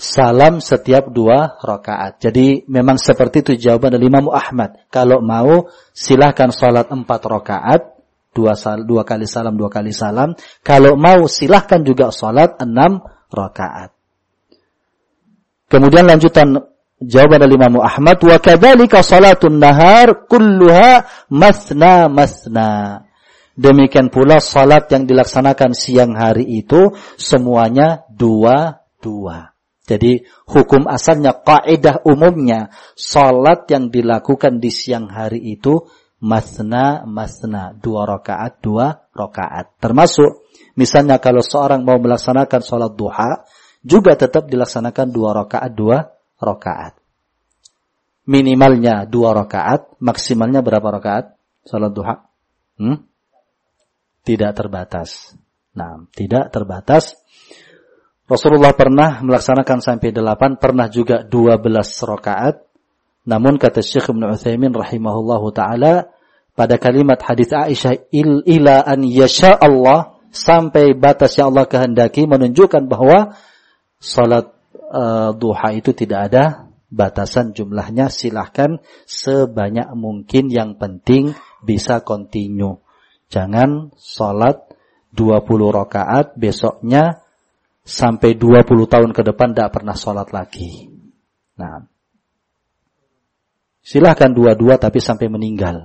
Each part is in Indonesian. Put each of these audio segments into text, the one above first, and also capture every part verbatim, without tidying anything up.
salam setiap dua rakaat. Jadi memang seperti itu jawaban dari Imam Ahmad. Kalau mau silahkan salat empat rakaat, dua, sal, dua kali salam, dua kali salam. Kalau mau silahkan juga salat enam rakaat. Kemudian lanjutan jawaban dari Imam Ahmad, wa kadzalika salatun nahar kulluha mathna mathna. Demikian pula salat yang dilaksanakan siang hari itu semuanya dua-dua. Jadi hukum asalnya, kaidah umumnya, salat yang dilakukan di siang hari itu mathna mathna, dua rakaat, dua rakaat. Termasuk misalnya kalau seorang mau melaksanakan salat duha, juga tetap dilaksanakan dua rakaat, dua rakaat. Minimalnya dua rakaat, maksimalnya berapa rakaat salat duha? Hmm? Tidak terbatas. Nah, tidak terbatas. Rasulullah pernah melaksanakan sampai delapan, pernah juga dua belas rakaat. Namun kata Syekh Ibnu Utsaimin rahimahullahu taala pada kalimat hadis Aisyah, il ila an yasha Allah, sampai batas yang Allah kehendaki, menunjukkan bahwa salat uh, duha itu tidak ada batasan jumlahnya, silahkan sebanyak mungkin, yang penting bisa continue. Jangan salat dua puluh rakaat besoknya sampai dua puluh tahun ke depan tidak pernah sholat lagi. Nah, silahkan dua-dua tapi sampai meninggal.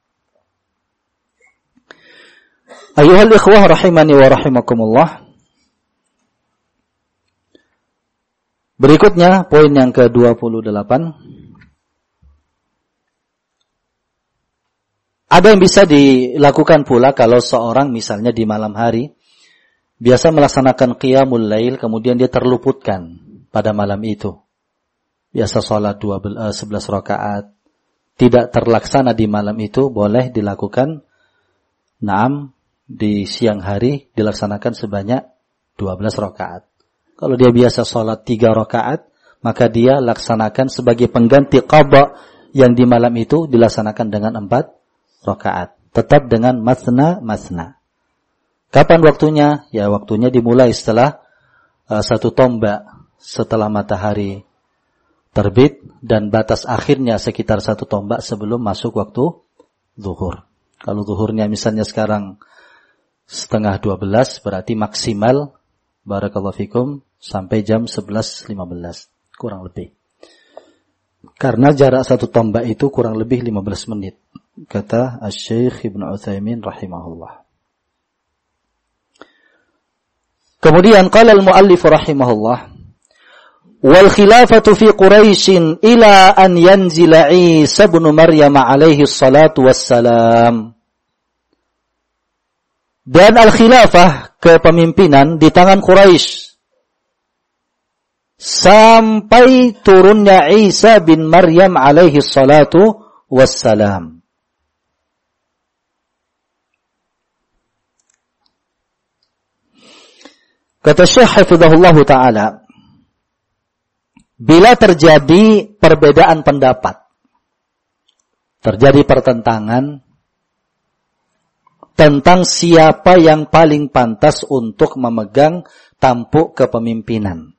Ayuhal ikhwah rahimani wa rahimakumullah. Berikutnya poin yang ke dua puluh delapan. Ada yang bisa dilakukan pula kalau seorang misalnya di malam hari biasa melaksanakan qiyamul lail, kemudian dia terluputkan pada malam itu. Biasa sholat sebelas rakaat, tidak terlaksana di malam itu, boleh dilakukan naam di siang hari, dilaksanakan sebanyak dua belas rakaat. Kalau dia biasa sholat tiga rakaat, maka dia laksanakan sebagai pengganti qadha yang di malam itu dilaksanakan dengan empat rakaat. Tetap dengan mathna mathna. Kapan waktunya? Ya waktunya dimulai setelah uh, satu tombak, setelah matahari terbit, dan batas akhirnya sekitar satu tombak sebelum masuk waktu zuhur. Kalau zuhurnya misalnya sekarang setengah dua belas, berarti maksimal, barakallahu fikum, sampai jam sebelas lima belas, kurang lebih. Karena jarak satu tombak itu kurang lebih lima belas menit, kata Asy-Syaikh Ibnu Utsaimin rahimahullah. Kemudian qala al-muallif rahimahullah, wal khilafatu fi Quraisy ila an yanzila Isa ibn Maryam alaihi salatu wassalam. Dan al-khilafah, kepemimpinan, di tangan Quraisy sampai turunnya Isa bin Maryam alaihi salatu wassalam. Kata Syekh hafizahullah ta'ala, bila terjadi perbedaan pendapat, terjadi pertentangan tentang siapa yang paling pantas untuk memegang tampuk kepemimpinan,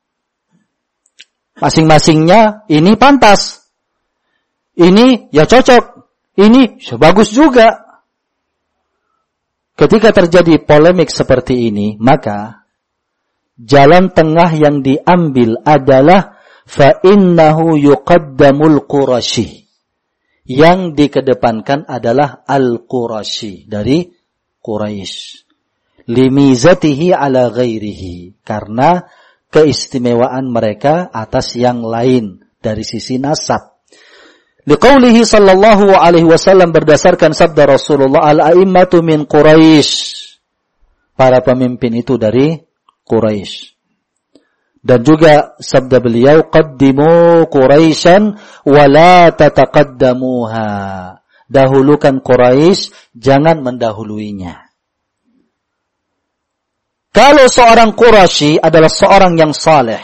masing-masingnya ini pantas, ini ya cocok, ini ya bagus juga. Ketika terjadi polemik seperti ini, maka jalan tengah yang diambil adalah fa innahu yuqaddamul Quraisy. Yang dikedepankan adalah al-Quraisy, dari Quraisy. Limizatihi ala ghairihi, karena keistimewaan mereka atas yang lain dari sisi nasab. Liqaulihi sallallahu alaihi wasallam, berdasarkan sabda Rasulullah, al-a'immatu min Quraisy. Para pemimpin itu dari Quraisy. Dan juga sabda beliau, qaddimu Quraisyan wa la tataqaddamuha. Dahulukan Quraisy, jangan mendahuluinya. Kalau seorang Quraisy adalah seorang yang saleh,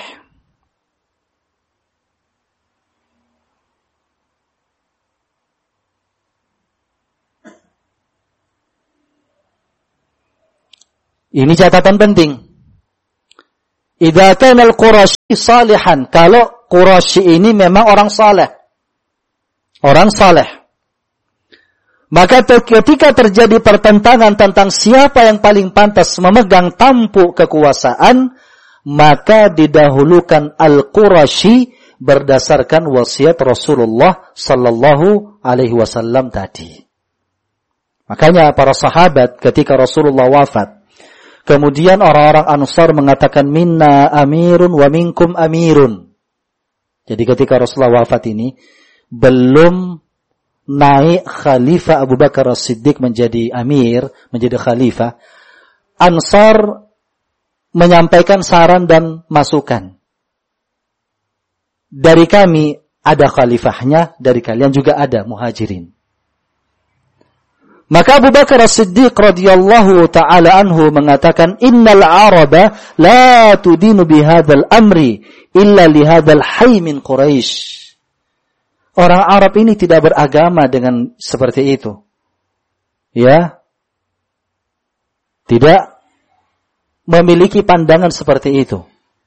ini catatan penting. idza kana al-Quraisy salihan, kalau Quraisy ini memang orang saleh. Orang saleh. Maka ketika terjadi pertentangan tentang siapa yang paling pantas memegang tampuk kekuasaan, maka didahulukan Al-Quraisy berdasarkan wasiat Rasulullah sallallahu alaihi wasallam tadi. Makanya para sahabat ketika Rasulullah wafat, kemudian orang-orang Ansar mengatakan minna amirun wa minkum amirun. Jadi ketika Rasulullah wafat ini belum naik Khalifah Abu Bakar As-Siddiq menjadi amir, menjadi khalifah, Ansar menyampaikan saran dan masukan. Dari kami ada khalifahnya, dari kalian juga ada muhajirin. Maka Abu Bakar As-Siddiq radhiyallahu ta'ala anhu mengatakan, innal araba la tudinu bihadzal amri illa lihadzal hayy min Quraisy. Orang Arab ini tidak beragama dengan seperti itu. Ya. Tidak memiliki pandangan seperti itu.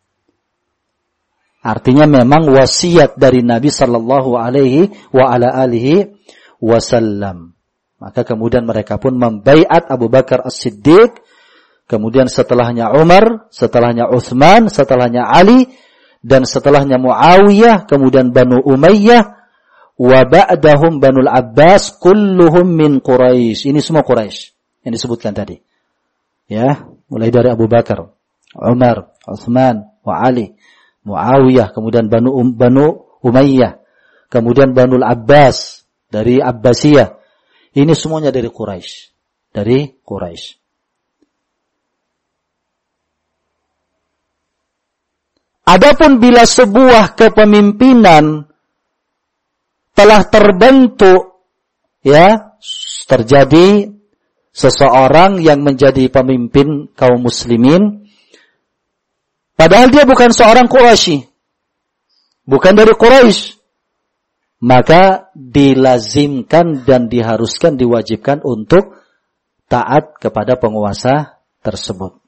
Artinya memang wasiat dari Nabi sallallahu alaihi wa ala alihi wasallam. Maka kemudian mereka pun membaiat Abu Bakar As-Siddiq, kemudian setelahnya Umar, setelahnya Utsman, setelahnya Ali, dan setelahnya Muawiyah, kemudian Banu Umayyah, wa ba'dahum Banul Abbas, kulluhum min Quraisy. Ini semua Quraisy yang disebutkan tadi. Ya, mulai dari Abu Bakar, Umar, Utsman, wa Ali, Muawiyah, kemudian Banu um, Banu Umayyah, kemudian Banul Abbas dari Abbasiyah. Ini semuanya dari Quraisy, dari Quraisy. Adapun bila sebuah kepemimpinan telah terbentuk, ya, terjadi seseorang yang menjadi pemimpin kaum muslimin, padahal dia bukan seorang Quraisy, bukan dari Quraisy, maka dilazimkan dan diharuskan, diwajibkan untuk taat kepada penguasa tersebut.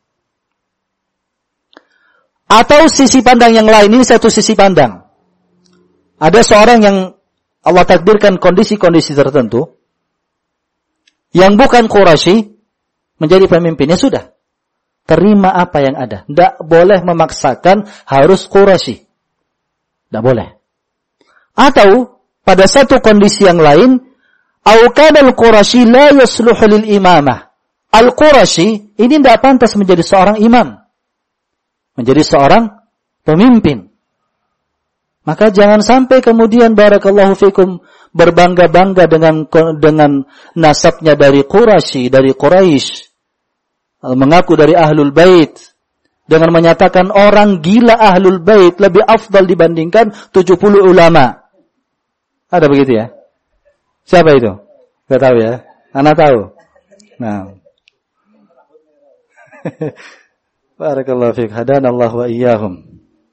Atau sisi pandang yang lain, ini satu sisi pandang. Ada seorang yang Allah takdirkan kondisi-kondisi tertentu, yang bukan Quraisy menjadi pemimpinnya, sudah. Terima apa yang ada. Tidak boleh memaksakan harus Quraisy. Tidak boleh. Atau pada satu kondisi yang lain, au kana al-Quraisy la yasluhu lil imamah. Al-Quraisy ini tidak pantas menjadi seorang imam, menjadi seorang pemimpin. Maka jangan sampai kemudian barakallahu fikum berbangga-bangga dengan dengan nasabnya dari Quraisy, dari Quraisy, mengaku dari Ahlul Bait, dengan menyatakan orang gila Ahlul Bait lebih afdal dibandingkan tujuh puluh ulama. Ada begitu ya? Siapa itu? Enggak tahu ya? Anak tahu. Nah. Barakallahu fiik, hadanallahu wa iyyahum.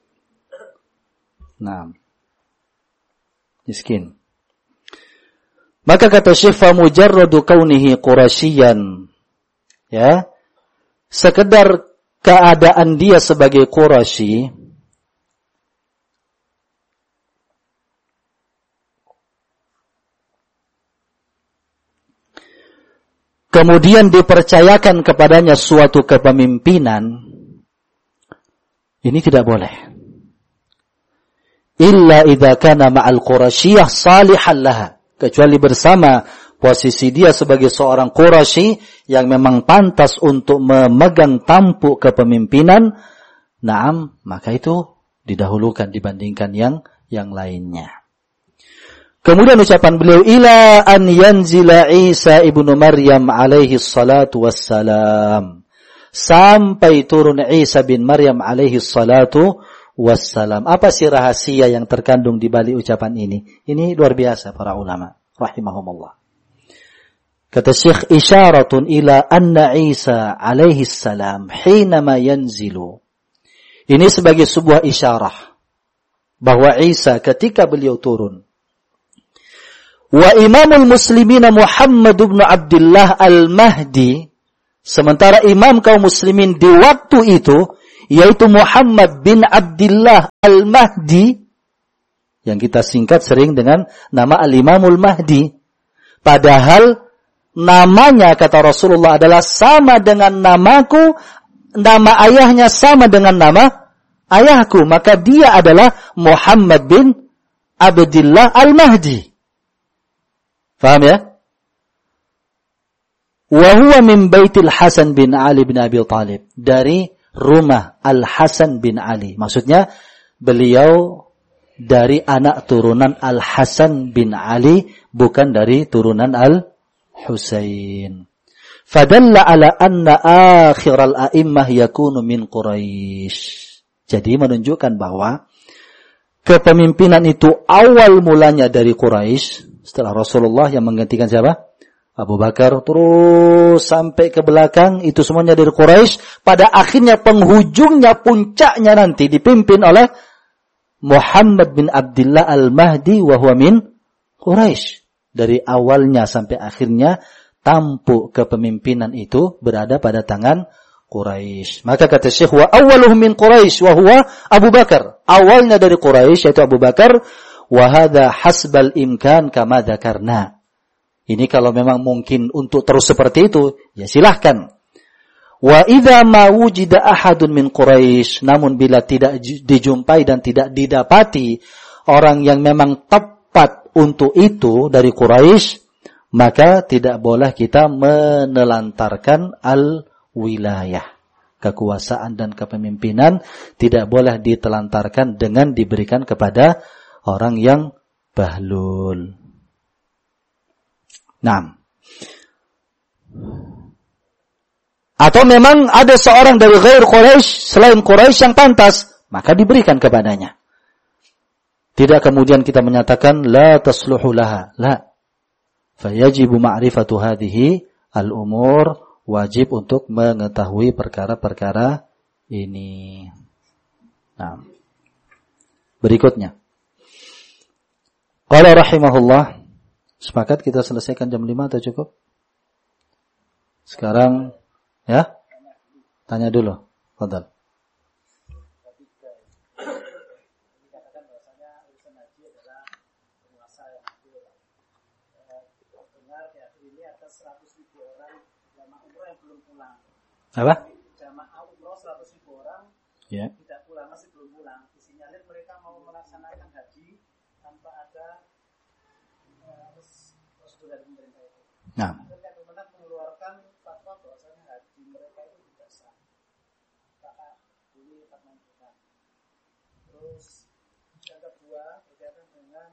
Nah. Miskin. Maka kata Syekh, fa mujarradu kaunihi Quraisyan, ya, sekedar keadaan dia sebagai Quraisy, kemudian dipercayakan kepadanya suatu kepemimpinan, ini tidak boleh. Illa idza kana ma'al Quraisyah salihan laha, kecuali bersama posisi dia sebagai seorang Quraisy yang memang pantas untuk memegang tampuk kepemimpinan, naam, maka itu didahulukan dibandingkan yang yang lainnya. Kemudian ucapan beliau, ila an yanzila Isa ibnu Maryam alaihi salatu wassalam, sampai turun Isa bin Maryam alaihi salatu wassalam. Apa sih rahasia yang terkandung di balik ucapan ini? Ini luar biasa para ulama rahimahumullah. Kata Syekh, isyaratun ila anna Isa alaihi salam hinama yanzilu. Ini sebagai sebuah isyarah bahwa Isa ketika beliau turun, wa imamul muslimina Muhammad bin Abdullah al-Mahdi, sementara imam kaum muslimin di waktu itu yaitu Muhammad bin Abdullah Al-Mahdi, yang kita singkat sering dengan nama Al-Imamul Mahdi. Padahal namanya, kata Rasulullah, adalah sama dengan namaku, nama ayahnya sama dengan nama ayahku, maka dia adalah Muhammad bin Abdullah Al-Mahdi. Faham ya? Wa huwa min baitil Hasan bin Ali bin Abi Thalib, dari rumah Al-Hasan bin Ali. Maksudnya beliau dari anak turunan Al-Hasan bin Ali, bukan dari turunan Al-Husain. Fadalla ala anna akhiral a'immah yakunu min Quraisy. Jadi menunjukkan bahwa kepemimpinan itu awal mulanya dari Quraisy. Setelah Rasulullah yang menggantikan siapa? Abu Bakar, terus sampai ke belakang, itu semuanya dari Quraisy. Pada akhirnya penghujungnya, puncaknya nanti dipimpin oleh Muhammad bin Abdullah Al-Mahdi wa huwa min Quraisy. Dari awalnya sampai akhirnya tampuk kepemimpinan itu berada pada tangan Quraisy. Maka kata Syekh, wa awwaluhum min Quraisy wa huwa Abu Bakar. Awalnya dari Quraisy yaitu Abu Bakar. Wa hadza hasbal imkan kama dzakarna. Ini kalau memang mungkin untuk terus seperti itu, ya silahkan. Wa idza ma wujida ahadun min Quraisy, namun bila tidak dijumpai dan tidak didapati orang yang memang tepat untuk itu dari Quraisy, maka tidak boleh kita menelantarkan al-wilayah. Kekuasaan dan kepemimpinan tidak boleh ditelantarkan dengan diberikan kepada orang yang bahlul. Nah, atau memang ada seorang dari ghair Quraisy, selain Quraisy yang pantas, maka diberikan kepadanya. Tidak kemudian kita menyatakan la tasluhu laha, la. Fayajibu ma'rifatu hadhihi al-umur, wajib untuk mengetahui perkara-perkara ini. Nah, berikutnya. Qala rahimahullah, sepakat kita selesaikan jam lima atau cukup? Sekarang ya, tanya dulu. Fadhal. Apa? Jamaah umroh seratus ribu orang ya. Tidak pulang, masih belum pulang. Disinyalir mereka mau melaksanakan haji tanpa ada prosedur dari pemerintah itu. Nah. Kemudian mengeluarkan fatwa bahwasanya haji mereka itu tidak sah. Maka ini fatwa kita. Terus yang kedua berkaitan dengan.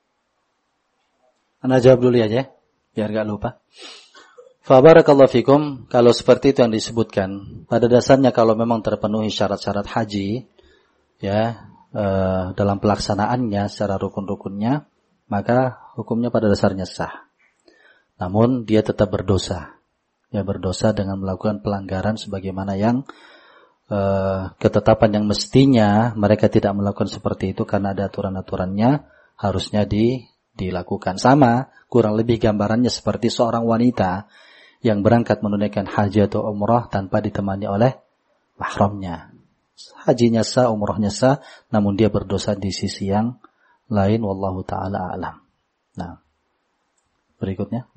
Anda jawab dulu aja, biar gak lupa. Fabarakallahu fikum, kalau seperti itu yang disebutkan, pada dasarnya kalau memang terpenuhi syarat-syarat haji, ya, e, dalam pelaksanaannya secara rukun-rukunnya, maka hukumnya pada dasarnya sah. Namun dia tetap berdosa, ya berdosa dengan melakukan pelanggaran sebagaimana yang e, ketetapan yang mestinya mereka tidak melakukan seperti itu karena ada aturan-aturannya, harusnya di, dilakukan. Sama, kurang lebih gambarannya seperti seorang wanita yang berangkat menunaikan haji atau umrah tanpa ditemani oleh mahramnya. Hajinya sah, umrahnya sah, namun dia berdosa di sisi yang lain. Wallahu ta'ala a'lam. Nah, berikutnya.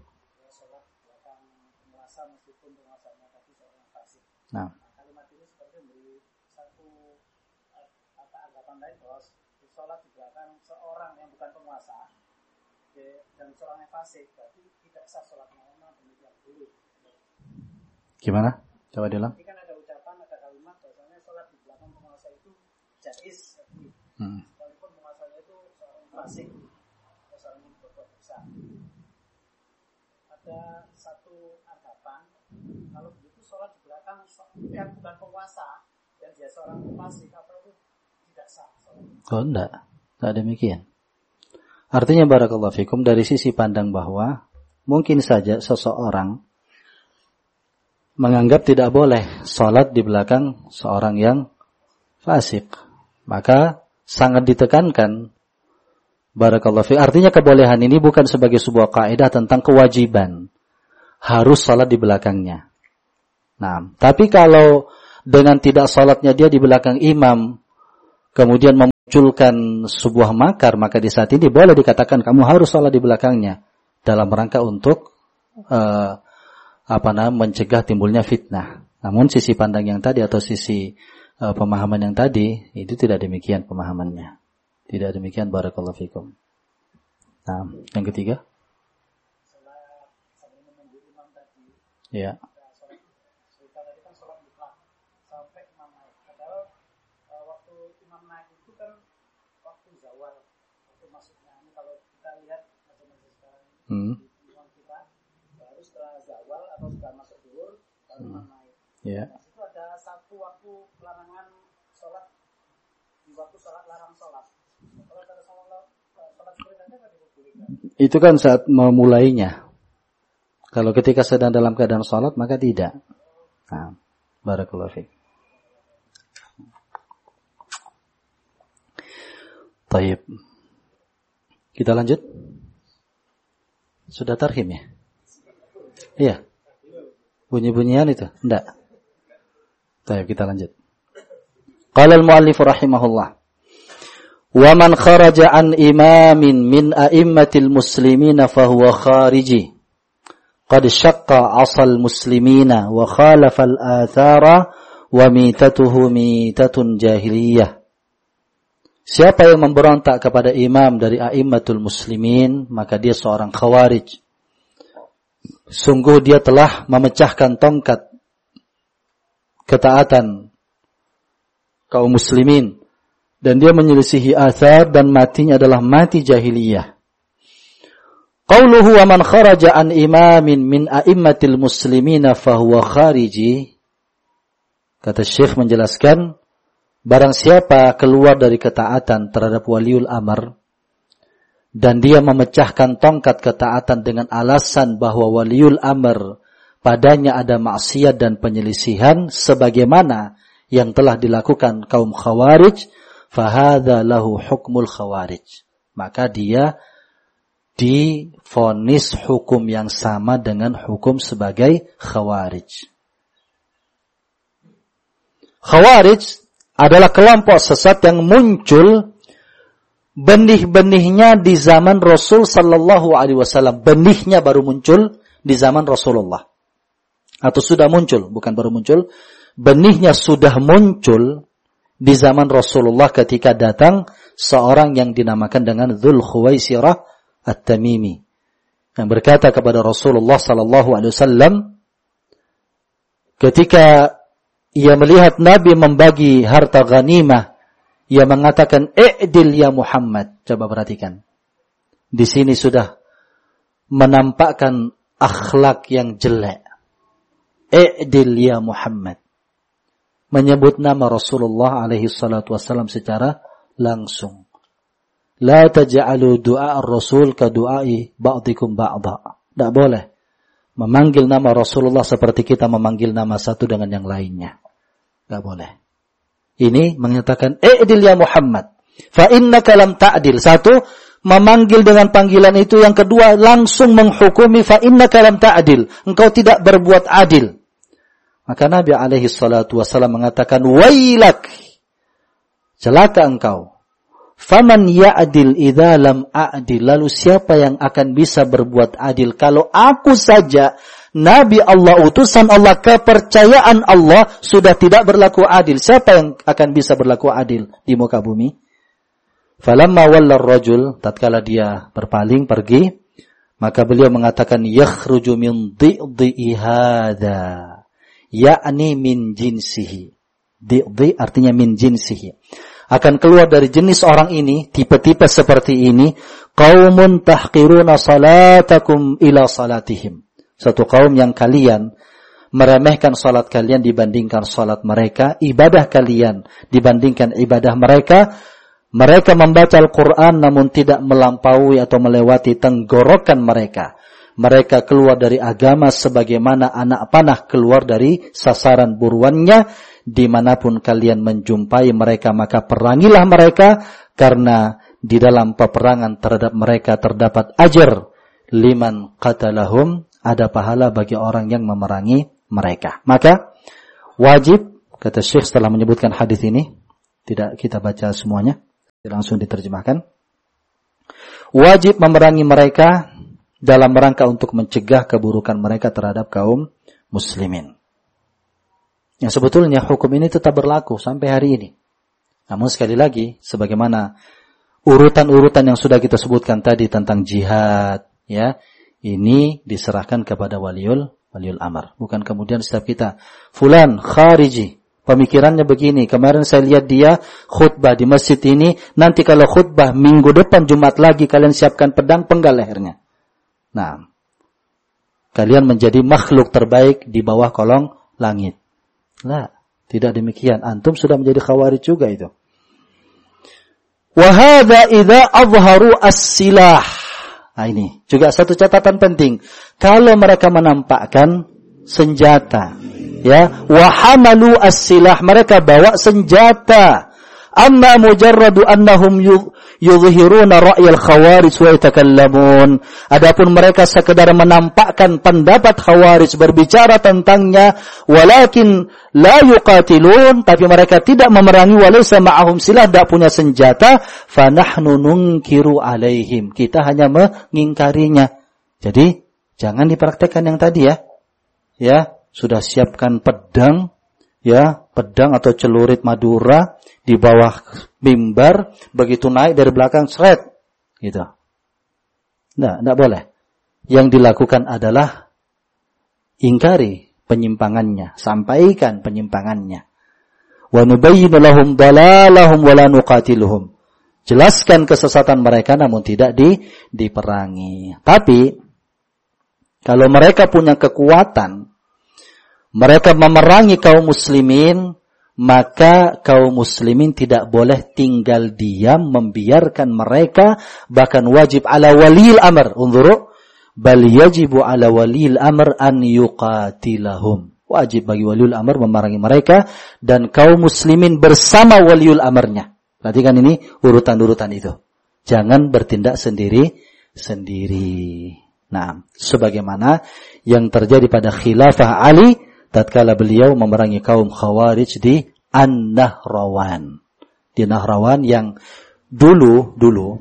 Nah. Kalimat ini seperti memberi satu anggapan lain bahwa sholat di belakang seorang yang bukan penguasa dan seorang yang fasik, berarti tidak sah sholatnya. Gimana? Coba diulang. Ini kan ada ucapan, ada kalimat bahwasanya sholat di belakang penguasa itu jaiz. Hmm. Walaupun penguasanya itu seorang fasik, seorang yang berbuat dosa. Ada satu anggapan, kalau begitu sholat di belakang yang bukan penguasa dan dia seorang fasik, apa itu tidak sah? Oh enggak, enggak demikian. Artinya barakallahu fikum, dari sisi pandang bahwa mungkin saja seseorang menganggap tidak boleh sholat di belakang seorang yang fasik, maka sangat ditekankan barakallahu fi. Artinya kebolehan ini bukan sebagai sebuah kaidah tentang kewajiban harus sholat di belakangnya. Nah, tapi kalau dengan tidak salatnya dia di belakang imam, kemudian memunculkan sebuah makar, maka di saat ini boleh dikatakan kamu harus salat di belakangnya dalam rangka untuk uh, apa namanya mencegah timbulnya fitnah. Namun sisi pandang yang tadi atau sisi uh, pemahaman yang tadi itu tidak demikian pemahamannya. Tidak demikian, barakallahu fikum. Nah, yang ketiga. Ya. Hmm. Hmm. Ya. Itu ada satu waktu larangan sholat di waktu sholat larang sholat. Kalau ada sholat sholat seperti apa dibolehkan? Itu kan saat memulainya. Kalau ketika sedang dalam keadaan sholat maka tidak. Nah, barakallahu fiik. Taib. Kita lanjut. Sudah tarhim ya? Iya. Bunyi-bunyian itu? Enggak. Taib, kita lanjut. Qala al-muallif rahimahullah. Wa man kharaja an imamin min a'immatil muslimina fahuwa khariji. Qad syaqqa 'asal muslimina wa khalafa al-athara wa mitatuhu mitatun jahiliyah. Siapa yang memberontak kepada imam dari a'immatul muslimin, maka dia seorang khawarij. Sungguh dia telah memecahkan tongkat ketaatan kaum muslimin dan dia menyelisihi athar dan matinya adalah mati jahiliyah. Qauluhu wa man kharaja an imamin min a'immatil muslimina fahuwa khariji. Kata Syekh menjelaskan, barang siapa keluar dari ketaatan terhadap waliul amr dan dia memecahkan tongkat ketaatan dengan alasan bahwa waliul amr padanya ada maksiat dan penyelisihan sebagaimana yang telah dilakukan kaum khawarij, fahadza lahu hukmul khawarij. Maka dia divonis hukum yang sama dengan hukum sebagai khawarij. Khawarij adalah kelompok sesat yang muncul benih-benihnya di zaman Rasul sallallahu alaihi wasallam. Benihnya baru muncul di zaman Rasulullah. Atau sudah muncul, bukan baru muncul. Benihnya sudah muncul di zaman Rasulullah ketika datang seorang yang dinamakan dengan Dzul Khuwaisirah At-Tamimi. Yang berkata kepada Rasulullah sallallahu alaihi wasallam ketika ia melihat Nabi membagi harta ghanimah, ia mengatakan, "I'dil ya Muhammad." Coba perhatikan. Di sini sudah menampakkan akhlak yang jelek. I'dil ya Muhammad. Menyebut nama Rasulullah alaihi salatu wasallam secara langsung. La taj'alu du'a ar-rasul ka du'ai ba'dikum ba'da. Tidak boleh memanggil nama Rasulullah seperti kita memanggil nama satu dengan yang lainnya. Tidak boleh. Ini menyatakan, "I'dil ya Muhammad." Fa innaka lam ta'dil. Satu, memanggil dengan panggilan itu. Yang kedua, langsung menghukumi, fa innaka lam ta'dil. Engkau tidak berbuat adil. Maka Nabi alaihi salatu wasallam mengatakan, "Wailak." Celaka engkau. Faman ya'dil idza lam a'dil. Lalu siapa yang akan bisa berbuat adil kalau aku saja Nabi Allah, utusan Allah, kepercayaan Allah sudah tidak berlaku adil. Siapa yang akan bisa berlaku adil di muka bumi? Falamma walla ar-rajul, tatkala dia berpaling pergi, maka beliau mengatakan, yakhruju min dhi'i hadza, yakni min jinsihi. Dhi'i artinya min jinsihi. Akan keluar dari jenis orang ini, tipe-tipe seperti ini, qaumun tahqiruna salatakum ila salatihim. Satu kaum yang kalian meremehkan salat kalian dibandingkan salat mereka, ibadah kalian dibandingkan ibadah mereka. Mereka membaca Al-Quran namun tidak melampaui atau melewati tenggorokan mereka. Mereka keluar dari agama sebagaimana anak panah keluar dari sasaran buruannya. Dimanapun kalian menjumpai mereka, maka perangilah mereka, karena di dalam peperangan terhadap mereka terdapat ajar liman qatalahum, ada pahala bagi orang yang memerangi mereka. Maka wajib kata Syekh setelah menyebutkan hadis ini, tidak kita baca semuanya, langsung diterjemahkan. Wajib memerangi mereka dalam rangka untuk mencegah keburukan mereka terhadap kaum muslimin. Yang sebetulnya hukum ini tetap berlaku sampai hari ini. Namun sekali lagi, sebagaimana urutan-urutan yang sudah kita sebutkan tadi tentang jihad, ya, ini diserahkan kepada waliul waliul amr. Bukan kemudian setiap kita, fulan khariji, pemikirannya begini. Kemarin saya lihat dia khutbah di masjid ini. Nanti kalau khutbah minggu depan Jumat lagi kalian siapkan pedang penggal lehernya. Nah, kalian menjadi makhluk terbaik di bawah kolong langit. Lah, tidak demikian. Antum sudah menjadi khawarij juga itu. Wa hadza idza azharu as-silah. Nah, ini juga satu catatan penting. Kalau mereka menampakkan senjata, ya, wa hamalu as-silah, mereka bawa senjata. Amma mujarradu annahum yuzhiruna ra'yal khawarij wa yatakallamun. Adapun mereka sekedar menampakkan pendapat khawarij, berbicara tentangnya, walakin la yuqatilun, tapi mereka tidak memerangi, walaysa ma'ahum silah, tidak punya senjata, fa nahnu nunkiru alaihim, kita hanya mengingkarinya. Jadi jangan dipraktekkan yang tadi ya. Ya, sudah siapkan pedang, ya, pedang atau celurit Madura di bawah mimbar, begitu naik dari belakang seret gitu. Nah, tidak boleh. Yang dilakukan adalah ingkari penyimpangannya, sampaikan penyimpangannya. Wa nubayyinu lahum dalalahum wa la nuqatiluhum. Jelaskan kesesatan mereka namun tidak di diperangi. Tapi kalau mereka punya kekuatan, mereka memerangi kaum muslimin, maka kaum muslimin tidak boleh tinggal diam membiarkan mereka, bahkan wajib ala waliyil amr. Unzuru, bal yajibu ala waliyil amr an yuqatilahum. Wajib bagi waliul amr memerangi mereka dan kaum muslimin bersama waliul amrnya. Perhatikan ini urutan-urutan itu. Jangan bertindak sendiri-sendiri. Nah, sebagaimana yang terjadi pada khilafah Ali tatkala beliau memerangi kaum Khawarij di An-Nahrawan. Di Nahrawan yang dulu dulu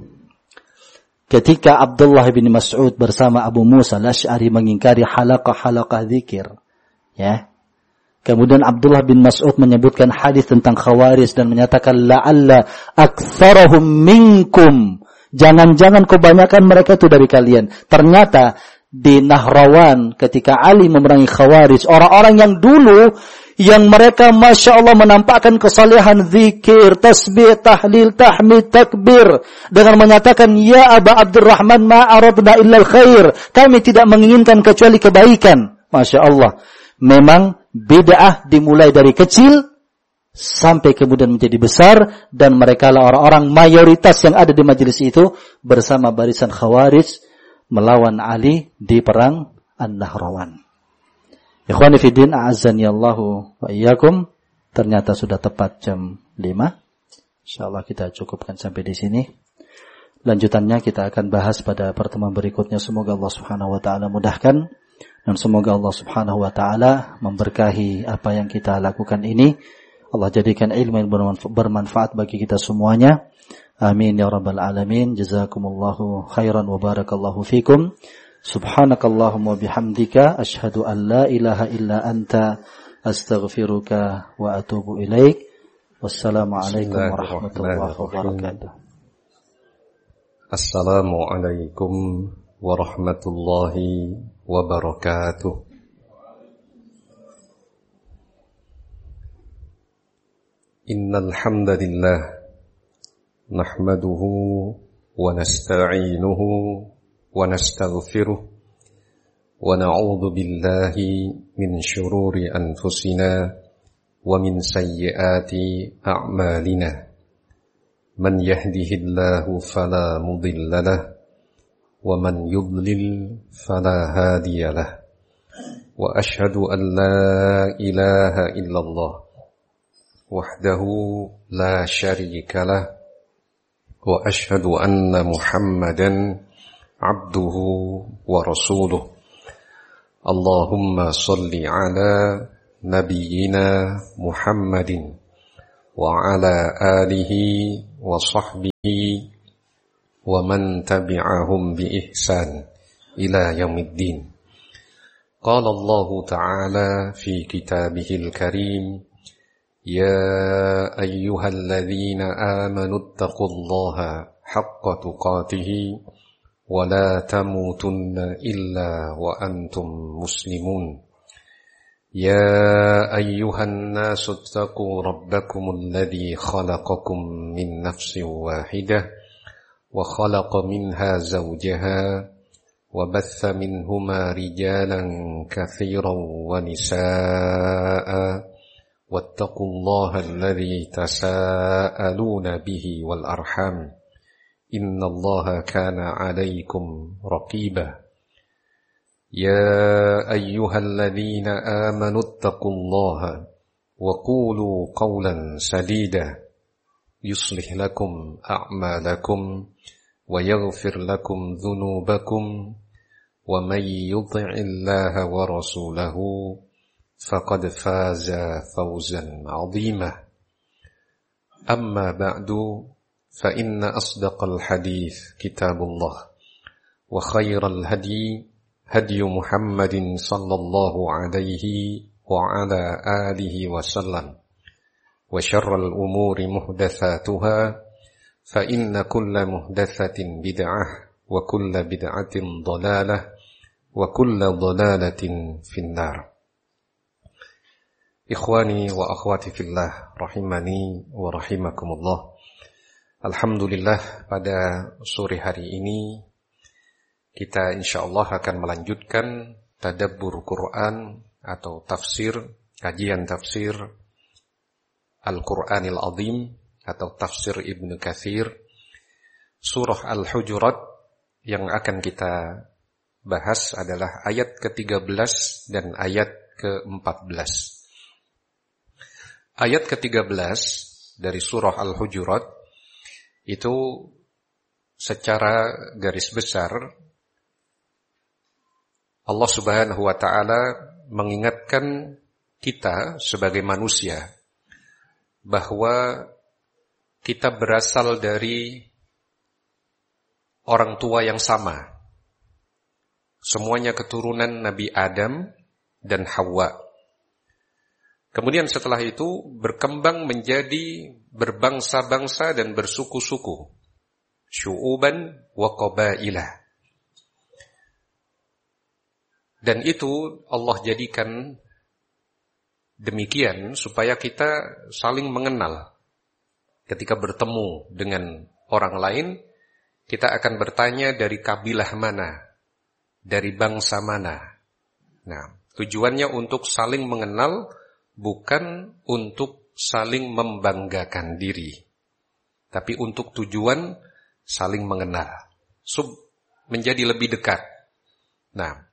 ketika Abdullah bin Mas'ud bersama Abu Musa al-Asy'ari mengingkari halaqah-halaqah zikir, ya. Kemudian Abdullah bin Mas'ud menyebutkan hadis tentang Khawarij dan menyatakan la'alla aktsarahum minkum. Jangan-jangan kebanyakan mereka itu dari kalian. Ternyata di Nahrawan ketika Ali memerangi Khawarij, orang-orang yang dulu yang mereka Masya Allah menampakkan kesalehan zikir, tasbih, tahlil, tahmid, takbir dengan menyatakan ya Aba Abdurrahman ma aradna illa al-khair, kami tidak menginginkan kecuali kebaikan. Masya Allah, memang bid'ah dimulai dari kecil sampai kemudian menjadi besar, dan mereka lah orang-orang mayoritas yang ada di majelis itu bersama barisan Khawarij melawan Ali di perang An-Nahrawan. Ikhwani fiddin, a'azzani Allahu wa iyyakum. Ternyata sudah tepat jam lima. Insyaallah kita cukupkan sampai di sini. Lanjutannya kita akan bahas pada pertemuan berikutnya. Semoga Allah Subhanahu wa taala mudahkan dan semoga Allah Subhanahu wa taala memberkahi apa yang kita lakukan ini. Allah jadikan ilmu yang bermanfaat bagi kita semuanya. Amin ya rabbal alamin. Jazakumullahu khairan wa barakallahu fikum. Subhanakallahumma bihamdika asyhadu an la ilaha illa anta astaghfiruka wa atubu ilaik. Wassalamualaikum warahmatullahi wabarakatuh. Assalamualaikum warahmatullahi wabarakatuh. Innal hamdalillah nahmaduhu wa nasta'inuhu wa nastaghfiruh wa na'udzu billahi min shururi anfusina wa min sayyiati a'malina. Man yahdihillahu fala mudilla lahu wa man yudlil fala hadiya lahu. Wa ashhadu an la ilaha illallah wahdahu la syarika lah wa ashhadu anna Muhammadan abduhu wa rasuluh. Allahumma salli ala نبينا محمد وعلى آله وصحبه ومن تبعهم بإحسان إلى يوم الدين. قال الله تعالى في كتابه الكريم: يا أيها الذين آمنوا اتقوا الله حق تقاته ولا تموتن إلا وأنتم مسلمون. يا أيها الناس اتقوا ربكم الذي خلقكم من نفس واحدة وخلق منها زوجها وبث منهما رجالا كثيرا ونساء واتقوا الله الذي تساءلون به والأرحام إن الله كان عليكم رقيبا. يا أيها الذين آمنوا اتقوا الله وقولوا قولا سديدا يصلح لكم أعمالكم ويغفر لكم ذنوبكم ومن يطع الله ورسوله فقد فاز فوزا عظيما. أما بعد فإن أصدق الحديث كتاب الله وخير الهدي هدي محمد صلى الله عليه وعلى آله وسلم وشر الأمور محدثاتها فإن كل محدثة بدعة وكل بدعة ضلالة وكل ضلالة في النار. Ikhwani wa akhwati fillah rahimani wa rahimakumullah. Alhamdulillah, pada sore hari ini kita insyaallah akan melanjutkan tadabbur Quran atau tafsir, kajian tafsir Al-Quranil Azim atau tafsir Ibnu Katsir, surah Al-Hujurat. Yang akan kita bahas adalah ayat ke tiga belas dan ayat ke empat belas. Ayat ke tiga belas dari surah Al-Hujurat itu secara garis besar Allah Subhanahu wa ta'ala mengingatkan kita sebagai manusia bahwa kita berasal dari orang tua yang sama. Semuanya keturunan Nabi Adam dan Hawa. Kemudian setelah itu berkembang menjadi berbangsa-bangsa dan bersuku-suku. Syu'uban wa qabailah. Dan itu Allah jadikan demikian supaya kita saling mengenal. Ketika bertemu dengan orang lain, kita akan bertanya dari kabilah mana, dari bangsa mana. Nah, tujuannya untuk saling mengenal, bukan untuk saling membanggakan diri, tapi untuk tujuan saling mengenal, sub menjadi lebih dekat. Nah,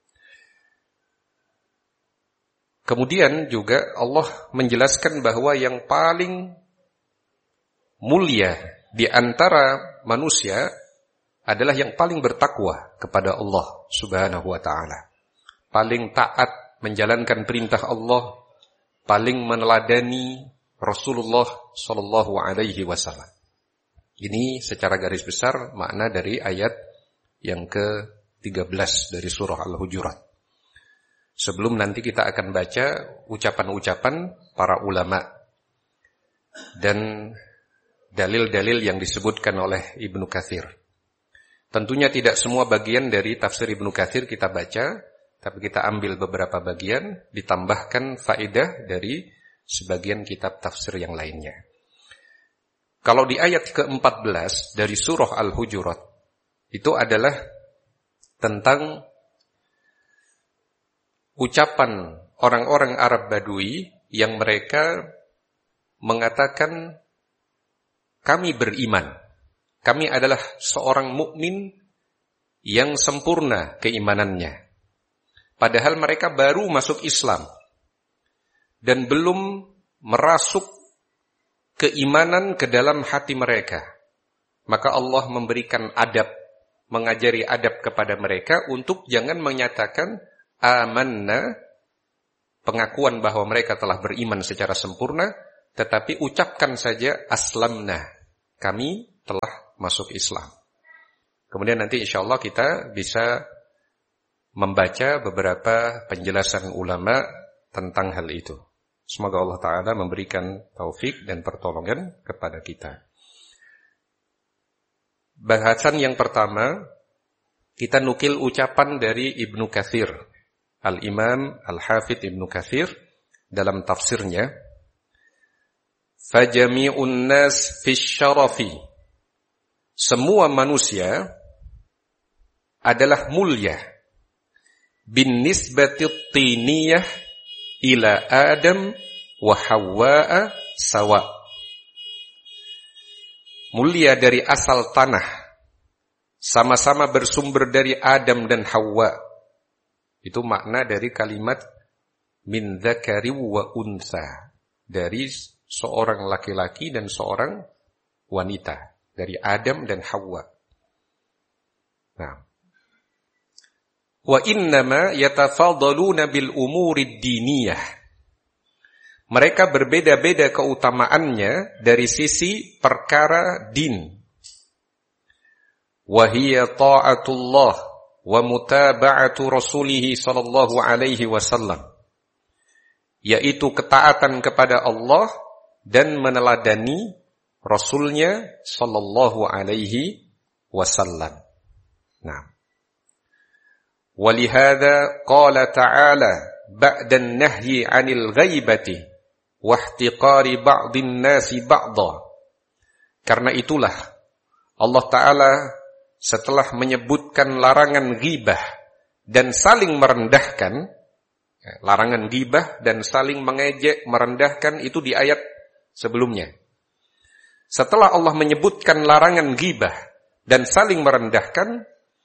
kemudian juga Allah menjelaskan bahwa yang paling mulia di antara manusia adalah yang paling bertakwa kepada Allah Subhanahu wa ta'ala. Paling taat menjalankan perintah Allah, paling meneladani Rasulullah sallallahu alaihi wasallam. Ini secara garis besar makna dari ayat yang ke tiga belas dari surah Al-Hujurat. Sebelum nanti kita akan baca ucapan-ucapan para ulama dan dalil-dalil yang disebutkan oleh Ibnu Katsir. Tentunya tidak semua bagian dari tafsir Ibnu Katsir kita baca, tapi kita ambil beberapa bagian, ditambahkan faedah dari sebagian kitab tafsir yang lainnya. Kalau di ayat ke empat belas dari surah Al-Hujurat, itu adalah tentang ucapan orang-orang Arab Badui yang mereka mengatakan, kami beriman, kami adalah seorang mukmin yang sempurna keimanannya. Padahal mereka baru masuk Islam dan belum merasuk keimanan ke dalam hati mereka. Maka Allah memberikan adab, mengajari adab kepada mereka untuk jangan menyatakan amanna pengakuan bahwa mereka telah beriman secara sempurna, tetapi ucapkan saja aslamna, kami telah masuk Islam. Kemudian nanti insya Allah kita bisa membaca beberapa penjelasan ulama tentang hal itu. Semoga Allah Ta'ala memberikan taufik dan pertolongan kepada kita. Bahasan yang pertama, kita nukil ucapan dari Ibnu Katsir, Al-Imam Al-Hafidh Ibnu Katsir dalam tafsirnya, fajami'un nas fi syarafi, semua manusia adalah mulia bin nisbati tiniyah ila Adam wa Hawwa sawa, mulia dari asal tanah, sama-sama bersumber dari Adam dan Hawa. Itu makna dari kalimat min dzakari wa untha, dari seorang laki-laki dan seorang wanita, dari Adam dan Hawa. Nah, wa innama yatafadaluna bil umuri diniyah, mereka berbeda-beda keutamaannya dari sisi perkara din. Wa hiya ta'atullah wa mutaba'atu rasulih sallallahu alaihi wasallam, yaitu ketaatan kepada Allah dan meneladani Rasulnya sallallahu alaihi wasallam. Nah, walihada qala ta'ala ba'da an-nahyi 'anil ghaibati wa ihtiqari ba'dhin nasi ba'dha. Karena itulah Allah Ta'ala setelah menyebutkan larangan ghibah dan saling merendahkan, larangan ghibah dan saling mengejek, merendahkan itu di ayat sebelumnya. Setelah Allah menyebutkan larangan ghibah dan saling merendahkan,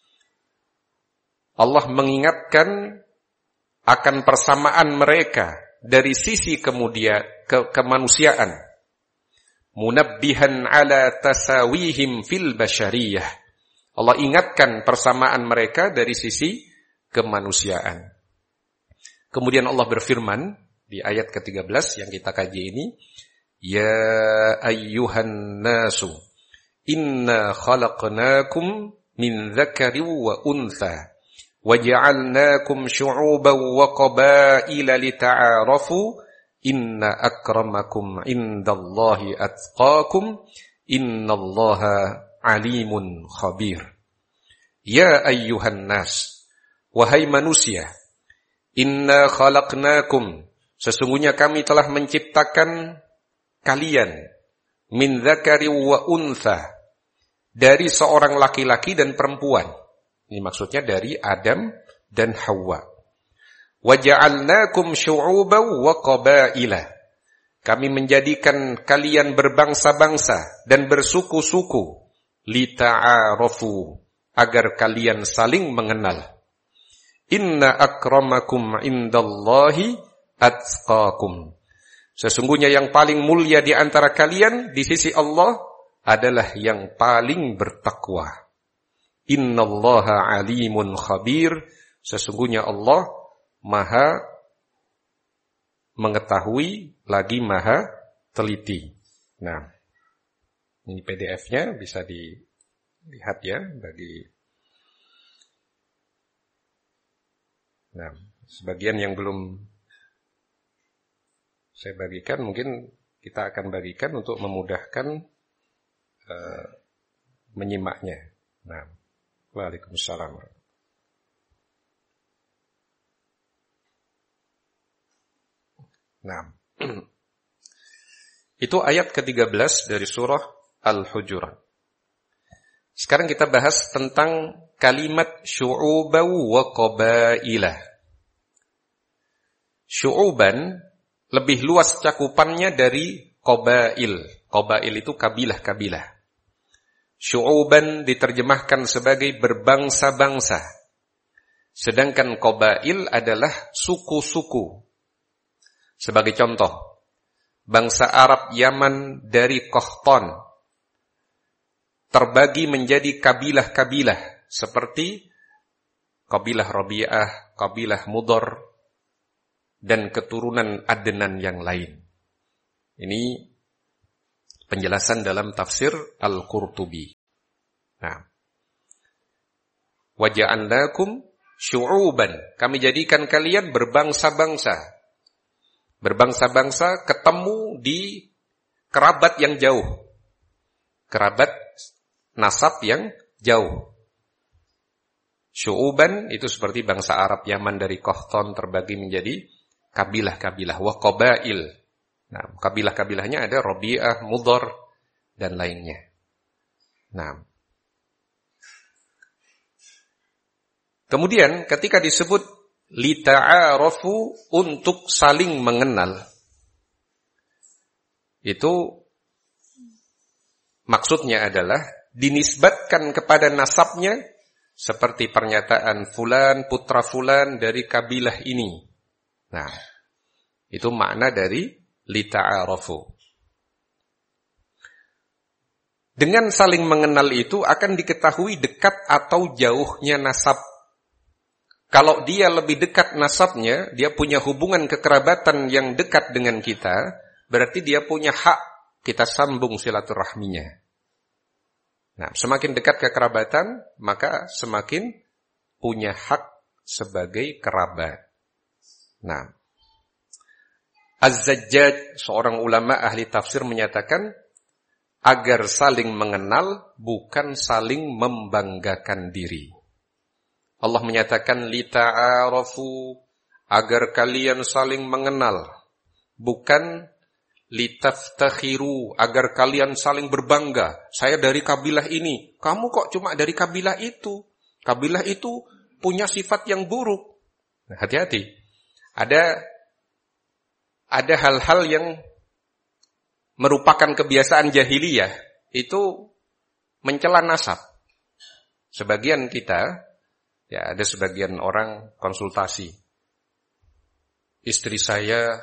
Allah mengingatkan akan persamaan mereka dari sisi kemudian ke, kemanusiaan. Munabbihan ala tasawihim fil basyariyah. Allah ingatkan persamaan mereka dari sisi kemanusiaan. Kemudian Allah berfirman di ayat ke tiga belas yang kita kaji ini, ya ayyuhan nasu inna khalaqnakum min dzakari wa untha waja'alnakum syu'uban wa qabaila lita'arafu inna akramakum indallahi atqakum innallaha alimun khabir. Ya ayyuhan nas, wahai manusia, inna khalaqnakum, sesungguhnya kami telah menciptakan kalian min dzakari wa untha, dari seorang laki-laki dan perempuan. Ini maksudnya dari Adam dan Hawa. Waja'alnakum syu'uban wa qabaila, kami menjadikan kalian berbangsa-bangsa dan bersuku-suku, lita'arafu, agar kalian saling mengenal. Inna akramakum indallahi atqakum, sesungguhnya yang paling mulia di antara kalian di sisi Allah adalah yang paling bertakwa. Innallaha alimun khabir, sesungguhnya Allah maha mengetahui lagi maha teliti. Nah, ini P D F-nya bisa dilihat ya bagi. Nah, sebagian yang belum saya bagikan mungkin kita akan bagikan untuk memudahkan uh, menyimaknya. Nah, waalaikumsalam. Nah, itu ayat ke tiga belas dari surah Al-Hujurat. Sekarang kita bahas tentang kalimat syu'uban wa qabailah. Syu'uban lebih luas cakupannya dari qabail. Qabail itu kabilah-kabilah. Syu'uban diterjemahkan sebagai berbangsa-bangsa. Sedangkan qabail adalah suku-suku. Sebagai contoh, bangsa Arab Yaman dari Qahtan terbagi menjadi kabilah-kabilah seperti kabilah Rabi'ah, kabilah Mudhar, dan keturunan Adnan yang lain. Ini penjelasan dalam tafsir Al-Qurtubi. Nah, wa ja'alnakum syu'uban, kami jadikan kalian berbangsa-bangsa. Berbangsa-bangsa ketemu di kerabat yang jauh. Kerabat nasab yang jauh. Syu'uban itu seperti bangsa Arab Yaman dari Qahtan terbagi menjadi kabilah-kabilah. Wa qabail. Nah, kabilah-kabilahnya ada Rabi'ah, Mudhar, dan lainnya. Nah, kemudian ketika disebut lita'arafu, untuk saling mengenal, itu maksudnya adalah dinisbatkan kepada nasabnya seperti pernyataan fulan putra fulan dari kabilah ini. Nah, itu makna dari lita'arafu. Dengan saling mengenal itu akan diketahui dekat atau jauhnya nasab. Kalau dia lebih dekat nasabnya, dia punya hubungan kekerabatan yang dekat dengan kita, berarti dia punya hak kita sambung silaturahminya. Nah, semakin dekat kekerabatan, maka semakin punya hak sebagai kerabat. Nah, Az-Zajjaj, seorang ulama ahli tafsir, menyatakan agar saling mengenal, bukan saling membanggakan diri. Allah menyatakan lita'arafu, agar kalian saling mengenal, bukan litaftakhiru, agar kalian saling berbangga. Saya dari kabilah ini, kamu kok cuma dari kabilah itu. Kabilah itu punya sifat yang buruk. Nah, hati-hati. Ada ada hal-hal yang merupakan kebiasaan jahiliyah, itu mencela nasab. Sebagian kita, ya ada sebagian orang konsultasi. Istri saya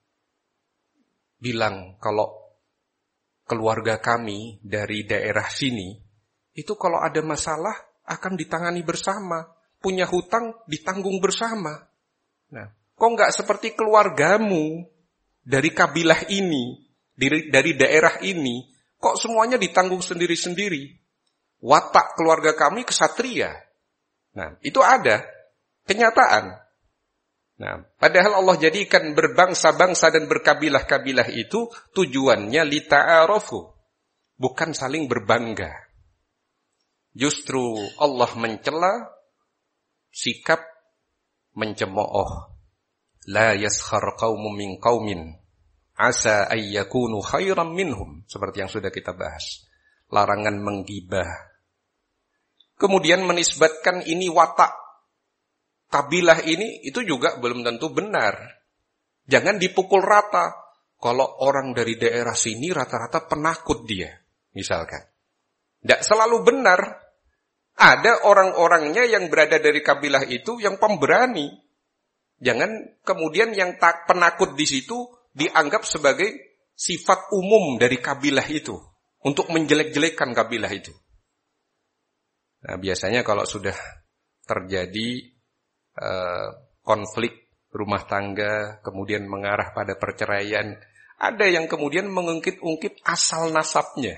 bilang kalau keluarga kami dari daerah sini, itu kalau ada masalah akan ditangani bersama. Punya hutang ditanggung bersama. Nah, kok enggak seperti keluargamu dari kabilah ini, dari, dari daerah ini, kok semuanya ditanggung sendiri-sendiri? Watak keluarga kami kesatria. Nah, itu ada kenyataan. Nah, padahal Allah jadikan berbangsa-bangsa dan berkabilah-kabilah itu tujuannya lita'arafu, bukan saling berbangga. Justru Allah mencela sikap mencemooh. La yaskhar qaumun min qaumin asa ay yakunu khairan minhum, seperti yang sudah kita bahas. Larangan menggibah. Kemudian menisbatkan ini watak kabilah ini, itu juga belum tentu benar. Jangan dipukul rata. Kalau orang dari daerah sini rata-rata penakut dia, misalkan. Tidak selalu benar. Ada orang-orangnya yang berada dari kabilah itu yang pemberani. Jangan kemudian yang tak penakut di situ dianggap sebagai sifat umum dari kabilah itu, untuk menjelek-jelekkan kabilah itu. Nah, biasanya kalau sudah terjadi uh, konflik rumah tangga, kemudian mengarah pada perceraian, ada yang kemudian mengungkit-ungkit asal nasabnya.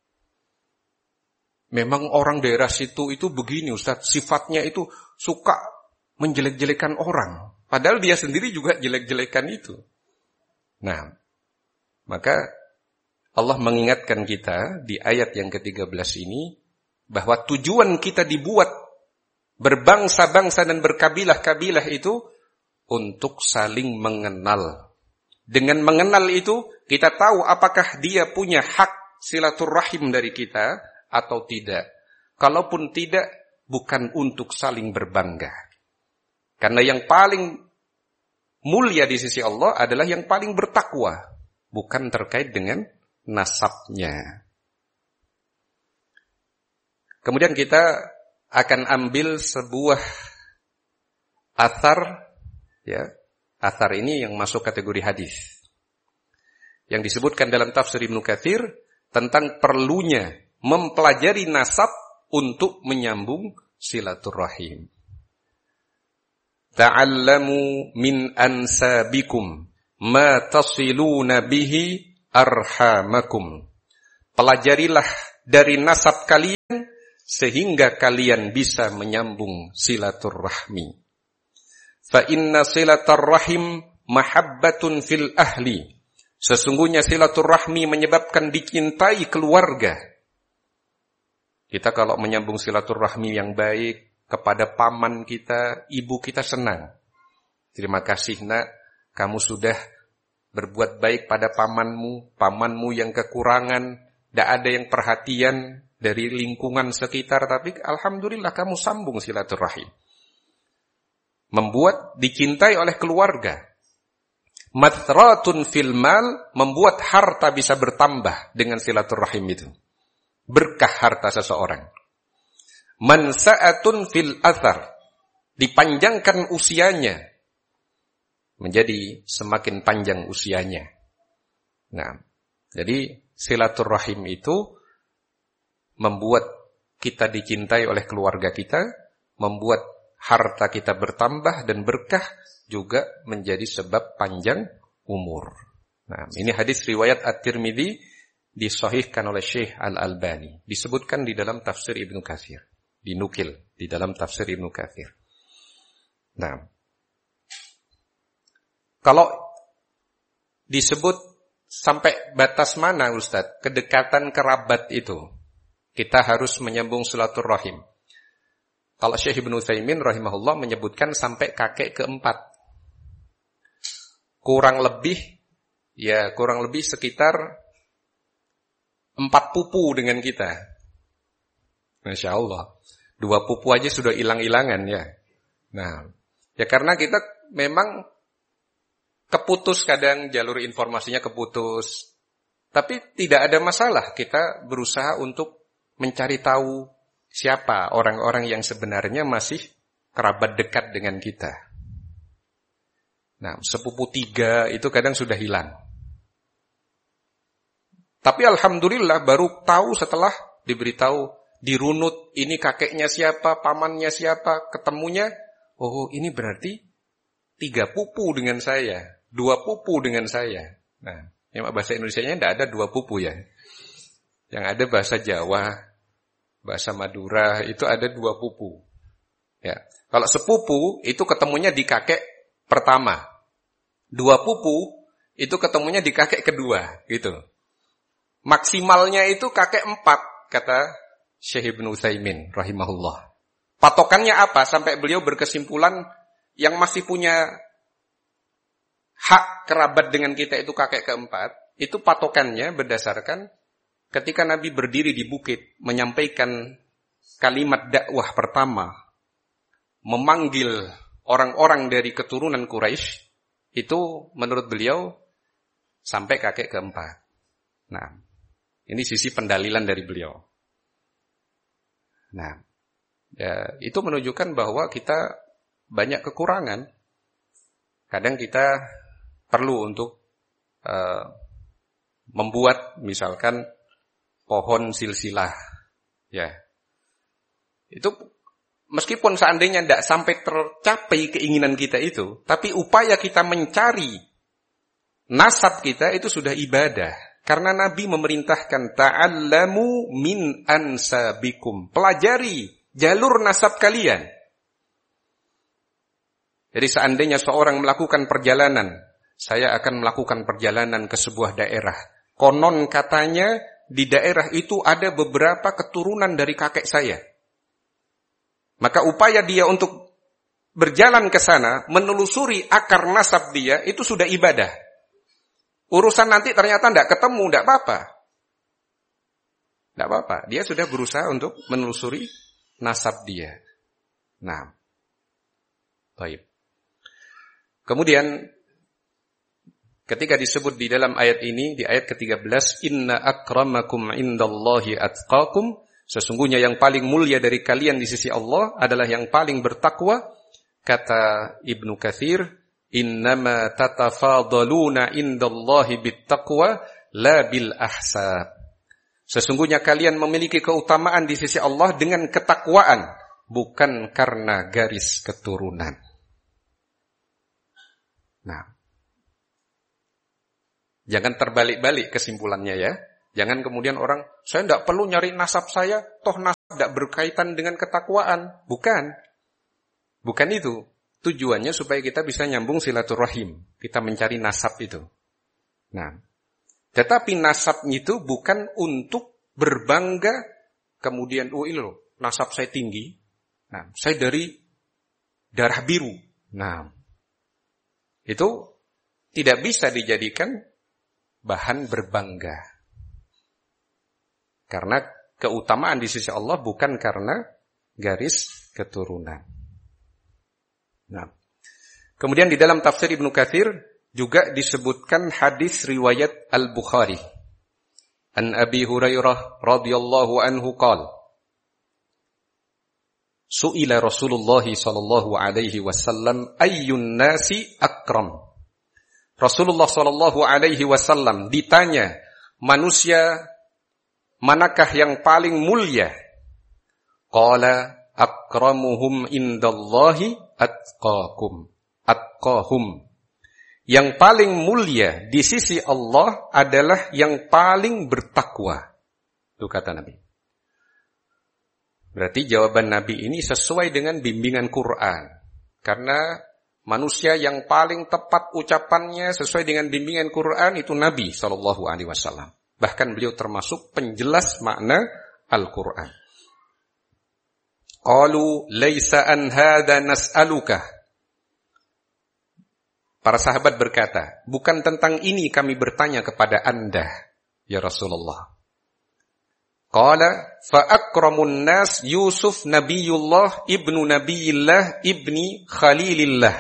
Memang orang daerah situ itu begini Ustaz, sifatnya itu suka menjelek-jelekan orang. Padahal dia sendiri juga jelek-jelekan itu. Nah, maka Allah mengingatkan kita di ayat yang ke tiga belas ini, bahwa tujuan kita dibuat berbangsa-bangsa dan berkabilah-kabilah itu untuk saling mengenal. Dengan mengenal itu, kita tahu apakah dia punya hak silaturahim dari kita atau tidak. Kalaupun tidak, bukan untuk saling berbangga. Karena yang paling mulia di sisi Allah adalah yang paling bertakwa, bukan terkait dengan nasabnya. Kemudian kita akan ambil sebuah athar, ya, athar ini yang masuk kategori hadis, yang disebutkan dalam tafsir Ibnu Katsir tentang perlunya mempelajari nasab untuk menyambung silaturahim. ta'allamu min ansabikum ma tasiluna bihi arhamakum. Pelajarilah dari nasab kalian sehingga kalian bisa menyambung silaturrahmi. Fa inna silaturrahim mahabbatun fil ahli. Sesungguhnya silaturrahmi menyebabkan dicintai keluarga. Kita kalau menyambung silaturrahmi yang baik kepada paman kita, ibu kita senang. Terima kasih nak, kamu sudah berbuat baik pada pamanmu, pamanmu yang kekurangan, tidak ada yang perhatian dari lingkungan sekitar, tapi alhamdulillah kamu sambung silaturrahim. Membuat dicintai oleh keluarga. Mathratun fil mal, membuat harta bisa bertambah dengan silaturrahim itu. Berkah harta seseorang. Mansa'atun fil athar, dipanjangkan usianya, menjadi semakin panjang usianya. Nah, jadi silaturrahim itu membuat kita dicintai oleh keluarga kita, membuat harta kita bertambah dan berkah, juga menjadi sebab panjang umur. Nah, ini hadis riwayat At-Tirmidzi, disahihkan oleh Syekh Al-Albani, disebutkan di dalam tafsir Ibnu Katsir, dinukil di dalam tafsir Ibnu Katsir. Nah, kalau disebut sampai batas mana Ustaz kedekatan kerabat itu, kita harus menyambung silaturrahim. Kalau Syekh Ibnu Utsaimin rahimahullah menyebutkan sampai kakek keempat. Kurang lebih, ya kurang lebih sekitar empat pupu dengan kita. Masya Allah. Dua pupu aja sudah hilang-hilangan ya. Nah, ya karena kita memang keputus kadang, jalur informasinya keputus. Tapi tidak ada masalah, kita berusaha untuk mencari tahu siapa orang-orang yang sebenarnya masih kerabat dekat dengan kita. Nah, sepupu tiga itu kadang sudah hilang. Tapi alhamdulillah baru tahu setelah diberitahu, dirunut, ini kakeknya siapa, pamannya siapa, ketemunya, oh ini berarti tiga pupu dengan saya, dua pupu dengan saya. Nah, yang bahasa Indonesianya tidak ada dua pupu ya. Yang ada bahasa Jawa, bahasa Madura, itu ada dua pupu. Ya, kalau sepupu itu ketemunya di kakek pertama. Dua pupu itu ketemunya di kakek kedua, gitu. Maksimalnya itu kakek empat, kata Syekh Ibnu Utsaimin rahimahullah. Patokannya apa? Sampai beliau berkesimpulan yang masih punya hak kerabat dengan kita itu kakek keempat, itu patokannya berdasarkan ketika Nabi berdiri di bukit menyampaikan kalimat dakwah pertama, memanggil orang-orang dari keturunan Quraisy, itu menurut beliau sampai kakek keempat. Nah, ini sisi pendalilan dari beliau. Nah, ya, itu menunjukkan bahwa kita banyak kekurangan. Kadang kita perlu untuk uh, membuat misalkan pohon silsilah, ya. Itu meskipun seandainya tidak sampai tercapai keinginan kita itu, tapi upaya kita mencari nasab kita itu sudah ibadah. Karena Nabi memerintahkan ta'allamu min ansabikum, pelajari jalur nasab kalian. Jadi seandainya seorang melakukan perjalanan, saya akan melakukan perjalanan ke sebuah daerah. Konon katanya di daerah itu ada beberapa keturunan dari kakek saya. Maka upaya dia untuk berjalan ke sana, menelusuri akar nasab dia, itu sudah ibadah. Urusan nanti ternyata tidak ketemu, tidak apa-apa. Tidak apa-apa. Dia sudah berusaha untuk menelusuri nasab dia. Nah, baik. Kemudian, ketika disebut di dalam ayat ini, di ayat ke tiga belas, Inna akramakum indallahi atqakum, sesungguhnya yang paling mulia dari kalian di sisi Allah adalah yang paling bertakwa. Kata Ibnu Katsir, innama tatafadaluna indallahi bittaqwa la bil ahsab. Sesungguhnya kalian memiliki keutamaan di sisi Allah dengan ketakwaan, bukan karena garis keturunan. Nah, jangan terbalik-balik kesimpulannya ya. Jangan kemudian orang, saya tidak perlu nyari nasab saya, toh nasab tidak berkaitan dengan ketakwaan. Bukan. Bukan itu. Tujuannya supaya kita bisa nyambung silaturahim. Kita mencari nasab itu. Nah, tetapi nasab itu bukan untuk berbangga, kemudian, oh ini loh, nasab saya tinggi. Nah, saya dari darah biru. Nah, itu tidak bisa dijadikan bahan berbangga. Karena keutamaan di sisi Allah bukan karena garis keturunan. Nah, kemudian di dalam tafsir Ibnu Katsir juga disebutkan hadis riwayat Al-Bukhari. An Abi Hurairah radhiyallahu anhu qala Su'ila Rasulullah sallallahu alaihi wasallam ayyun nasi akram. Rasulullah sallallahu alaihi wasallam ditanya, manusia manakah yang paling mulia? Qala akramuhum indallahi atqakum. Atqahum. Yang paling mulia di sisi Allah adalah yang paling bertakwa. Itu kata Nabi. Berarti jawaban Nabi ini sesuai dengan bimbingan Quran. Karena manusia yang paling tepat ucapannya sesuai dengan bimbingan Quran itu Nabi sallallahu alaihi wasallam. Bahkan beliau termasuk penjelas makna Al-Quran. Qalu laisa an hadha nas'aluka. Para sahabat berkata, bukan tentang ini kami bertanya kepada Anda, ya Rasulullah. Qala fa akramun nas Yusuf nabiyullah ibnu nabiyillah ibni khalilillah.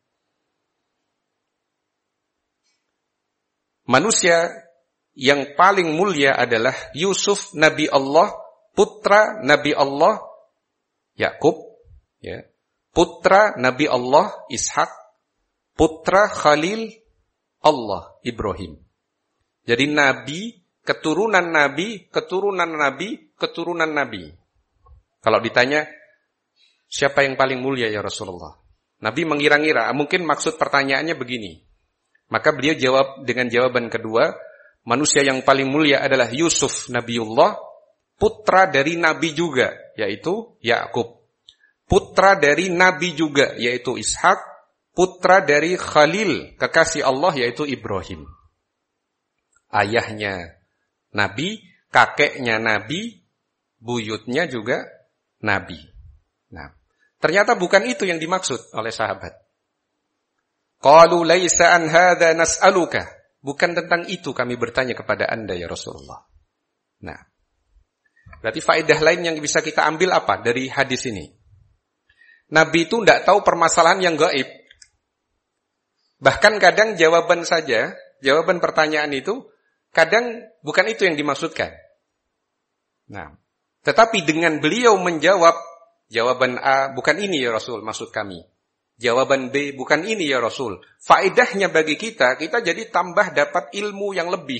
Manusia yang paling mulia adalah Yusuf Nabi Allah, putra Nabi Allah Yakub, ya. Putra Nabi Allah Ishak, putra Khalil Allah Ibrahim. Jadi Nabi, keturunan Nabi, keturunan Nabi, keturunan Nabi. Kalau ditanya, siapa yang paling mulia ya Rasulullah? Nabi mengira-ngira, mungkin maksud pertanyaannya begini. Maka beliau jawab dengan jawaban kedua, manusia yang paling mulia adalah Yusuf Nabiullah, putra dari Nabi juga, yaitu Yakub. Putra dari Nabi juga, yaitu Ishak. Putra dari Khalil, kekasih Allah, yaitu Ibrahim. Ayahnya Nabi, kakeknya Nabi, buyutnya juga Nabi. Nah, ternyata bukan itu yang dimaksud oleh sahabat. Qalu laisa an hadza nas'aluka. Bukan tentang itu kami bertanya kepada Anda ya Rasulullah. Nah, berarti faedah lain yang bisa kita ambil apa dari hadis ini? Nabi itu tidak tahu permasalahan yang gaib. Bahkan kadang jawaban saja, jawaban pertanyaan itu, kadang bukan itu yang dimaksudkan. Nah, tetapi dengan beliau menjawab, jawaban A, bukan ini ya Rasul maksud kami. Jawaban B, bukan ini ya Rasul. Faedahnya bagi kita, kita jadi tambah dapat ilmu yang lebih.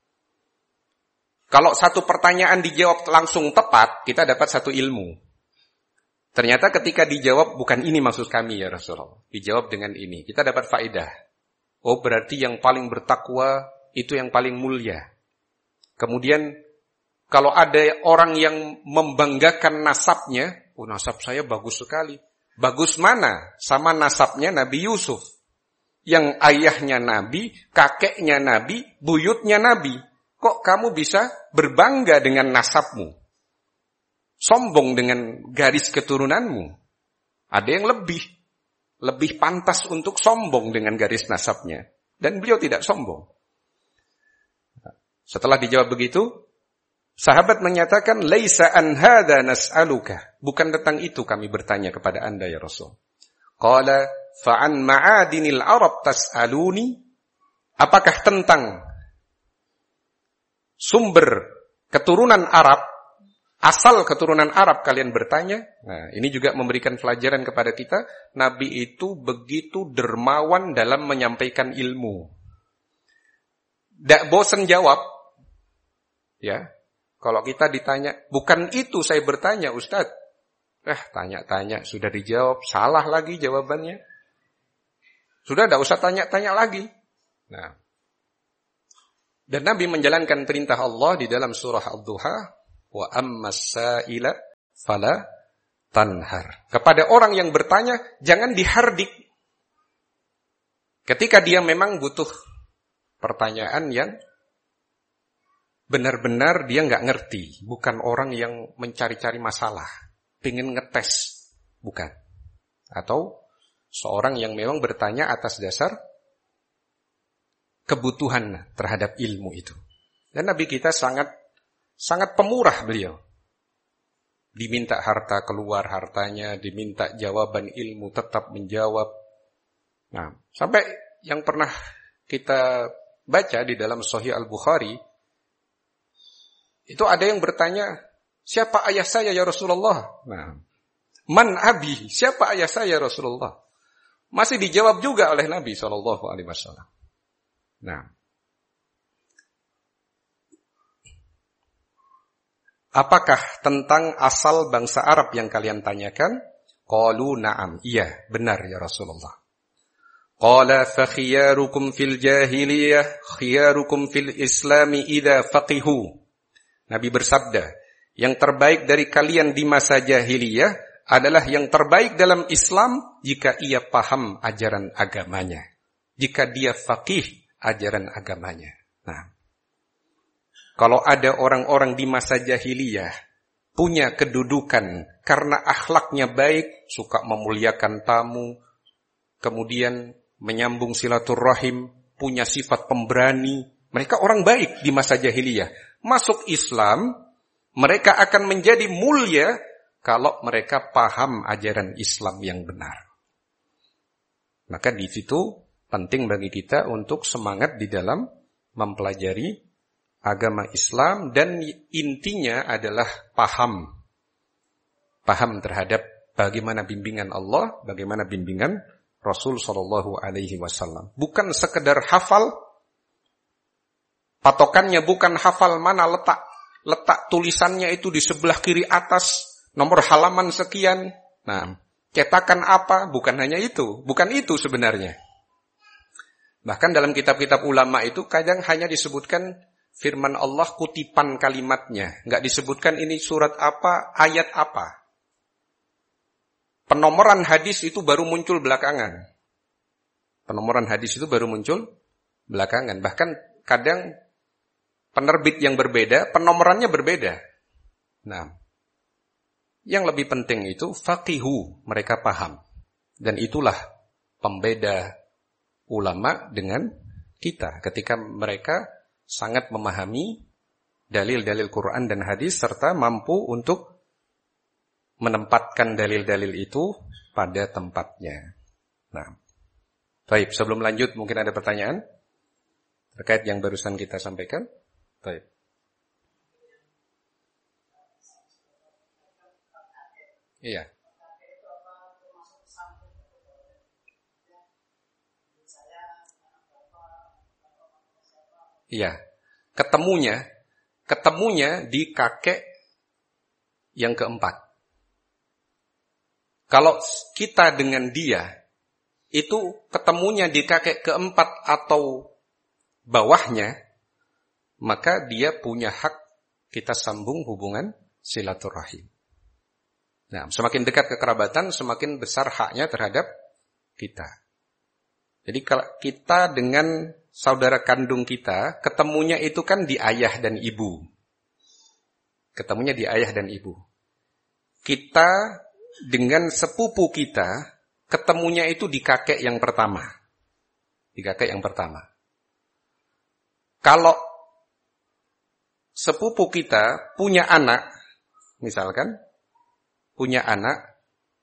Kalau satu pertanyaan dijawab langsung tepat, kita dapat satu ilmu. Ternyata ketika dijawab, bukan ini maksud kami ya Rasulullah. Dijawab dengan ini, kita dapat faedah. Oh berarti yang paling bertakwa, itu yang paling mulia. Kemudian, kalau ada orang yang membanggakan nasabnya, oh nasab saya bagus sekali. Bagus mana? Sama nasabnya Nabi Yusuf. Yang ayahnya Nabi, kakeknya Nabi, buyutnya Nabi. Kok kamu bisa berbangga dengan nasabmu? Sombong dengan garis keturunanmu? Ada yang lebih. Lebih pantas untuk sombong dengan garis nasabnya. Dan beliau tidak sombong. Setelah dijawab begitu, sahabat menyatakan, laisa an hadza nas'aluka. Bukan tentang itu kami bertanya kepada Anda ya Rasul. Qala fa'an ma'adinil Arab tas'aluni. Apakah tentang sumber keturunan Arab, asal keturunan Arab kalian bertanya? Nah, ini juga memberikan pelajaran kepada kita. Nabi itu begitu dermawan dalam menyampaikan ilmu. Tak bosan jawab. Ya. Kalau kita ditanya, bukan itu saya bertanya Ustaz. Eh, tanya-tanya, sudah dijawab, salah lagi jawabannya. Sudah tidak usah tanya-tanya lagi. Nah, dan Nabi menjalankan perintah Allah di dalam surah Ad-Duha, wa ammas sa'ila fala tanhar. Kepada orang yang bertanya, jangan dihardik. Ketika dia memang butuh pertanyaan yang benar-benar dia nggak ngerti, bukan orang yang mencari-cari masalah, pengen ngetes, bukan. Atau seorang yang memang bertanya atas dasar kebutuhan terhadap ilmu itu. Dan Nabi kita sangat sangat pemurah beliau. Diminta harta keluar hartanya, diminta jawaban ilmu tetap menjawab. Nah, sampai yang pernah kita baca di dalam Sahih Al-Bukhari, itu ada yang bertanya, siapa ayah saya ya Rasulullah? Nah, man abi, siapa ayah saya ya Rasulullah? Masih dijawab juga oleh Nabi shallallahu alaihi wasallam. Nah, apakah tentang asal bangsa Arab yang kalian tanyakan? Qalu na'am, iya, benar ya Rasulullah. Qala fa khiyarukum fil jahiliyah, khiyarukum fil islami idza faqihu. Nabi bersabda, yang terbaik dari kalian di masa jahiliyah adalah yang terbaik dalam Islam jika ia paham ajaran agamanya. Jika dia faqih ajaran agamanya. Nah, kalau ada orang-orang di masa jahiliyah punya kedudukan karena akhlaknya baik, suka memuliakan tamu, kemudian menyambung silaturahim, punya sifat pemberani, mereka orang baik di masa jahiliyah. Masuk Islam, mereka akan menjadi mulia kalau mereka paham ajaran Islam yang benar. Maka di situ penting bagi kita untuk semangat di dalam mempelajari agama Islam, dan intinya adalah paham. Paham terhadap bagaimana bimbingan Allah, bagaimana bimbingan Rasul sallallahu alaihi wasallam. Bukan sekedar hafal, patokannya bukan hafal mana letak letak tulisannya itu di sebelah kiri atas, nomor halaman sekian. Nah, cetakan apa? Bukan hanya itu, bukan itu sebenarnya. Bahkan dalam kitab-kitab ulama itu kadang hanya disebutkan firman Allah, kutipan kalimatnya. Enggak disebutkan ini surat apa, ayat apa. Penomoran hadis itu baru muncul belakangan. Penomoran hadis itu baru muncul belakangan. Bahkan kadang penerbit yang berbeda, penomorannya berbeda. Nah, yang lebih penting itu faqihu, mereka paham. Dan itulah pembeda ulama dengan kita, ketika mereka sangat memahami dalil-dalil Quran dan hadis serta mampu untuk menempatkan dalil-dalil itu pada tempatnya. Nah, baik, sebelum lanjut mungkin ada pertanyaan terkait yang barusan kita sampaikan. Baik. Iya. Iya, ketemunya, ketemunya di kakek yang keempat. Kalau kita dengan dia, itu ketemunya di kakek keempat atau bawahnya, maka dia punya hak kita sambung hubungan silaturahim. Nah, semakin dekat kekerabatan, semakin besar haknya terhadap kita. Jadi kalau kita dengan saudara kandung kita, ketemunya itu kan di ayah dan ibu. Ketemunya di ayah dan ibu. Kita dengan sepupu kita, ketemunya itu di kakek yang pertama. Di kakek yang pertama. Kalau sepupu kita punya anak, misalkan, punya anak,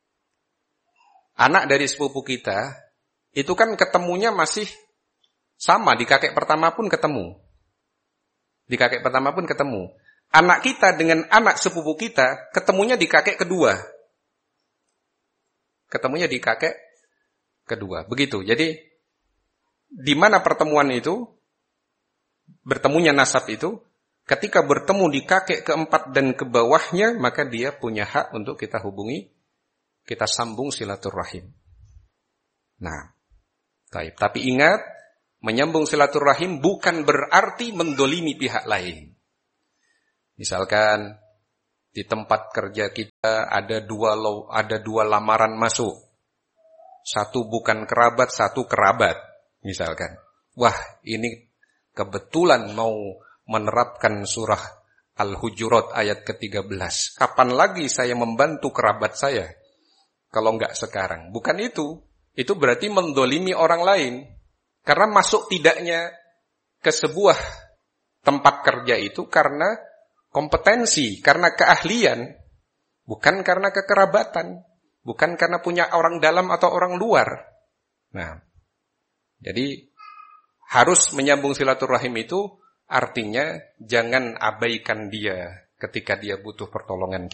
anak dari sepupu kita, itu kan ketemunya masih sama, di kakek pertama pun ketemu. Di kakek pertama pun ketemu. Anak kita dengan anak sepupu kita, ketemunya di kakek kedua. Ketemunya di kakek kedua. Begitu. Jadi, di mana pertemuan itu, bertemunya nasab itu, ketika bertemu di kakek keempat dan ke bawahnya, maka dia punya hak untuk kita hubungi, kita sambung silaturahim. Nah, Taib. Tapi ingat, menyambung silaturahim bukan berarti mendolimi pihak lain. Misalkan di tempat kerja kita ada dua ada dua lamaran masuk. Satu bukan kerabat, satu kerabat. Misalkan, wah ini kebetulan mau menerapkan surah Al-Hujurat ayat ke tiga belas. Kapan lagi saya membantu kerabat saya? Kalau enggak sekarang. Bukan itu. Itu berarti mendolimi orang lain. Karena masuk tidaknya ke sebuah tempat kerja itu karena kompetensi, karena keahlian. Bukan karena kekerabatan. Bukan karena punya orang dalam atau orang luar. Nah, jadi harus menyambung silaturahim itu artinya jangan abaikan dia ketika dia butuh pertolongan kita.